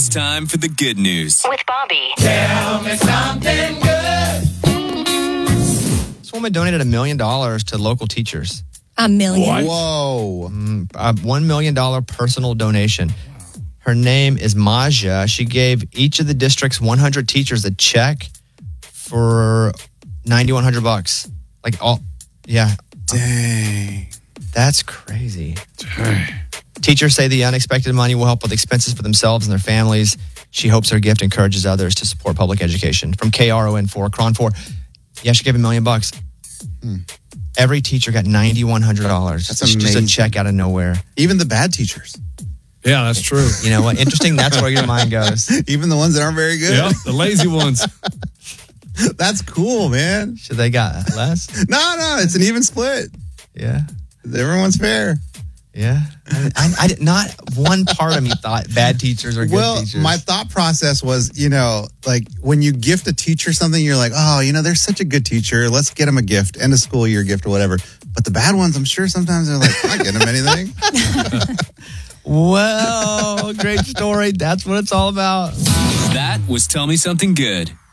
It's time for the good news with Bobby. Tell me something good. This woman donated $1 million to local teachers. $1 million. Whoa. A $1 million personal donation. Her name is Maja. She gave each of the district's 100 teachers a check for $9,100. Like all, yeah. Dang. That's crazy. Teachers say the unexpected money will help with expenses for themselves and their families. She hopes her gift encourages others to support public education. From KRON4, Cron 4. Yeah, she gave $1 million. Every teacher got $9,100. That's Just a amazing. check out of nowhere. Even the bad teachers. Yeah, that's true. You know what? Interesting. That's where your mind goes. Even the ones that aren't very good. Yeah, the lazy ones. That's cool, man. Should they got less? No, it's an even split. Yeah. Everyone's fair. Yeah. I did not one part of me thought bad teachers are good teachers. My thought process was, like when you gift a teacher something, you're like, oh, they're such a good teacher. Let's get them a gift, end of school year gift or whatever. But the bad ones, I'm sure sometimes they're like, I'm not getting them anything. Well, great story. That's what it's all about. That was Tell Me Something Good.